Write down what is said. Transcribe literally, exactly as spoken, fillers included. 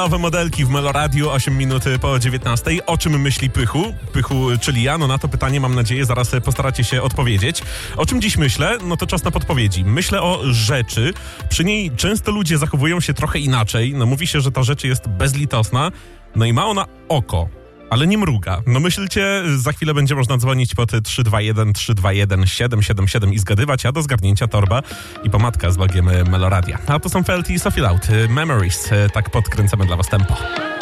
Nowe modelki w Meloradiu, osiem minut po dziewiętnastej. O czym myśli Pychu? Pychu, czyli ja? No na to pytanie, mam nadzieję, zaraz postaracie się odpowiedzieć. O czym dziś myślę? No to czas na podpowiedzi. Myślę o rzeczy. Przy niej często ludzie zachowują się trochę inaczej. No mówi się, że ta rzecz jest bezlitosna. No i ma ona oko, ale nie mruga. No myślcie, za chwilę będzie można dzwonić pod trzy dwa jeden trzy dwa jeden siedem siedem siedem i zgadywać, a do zgadnięcia torba i pomadka z logiem Meloradia. A to są Felty i Sophie Loud. Memories. Tak podkręcamy dla was tempo.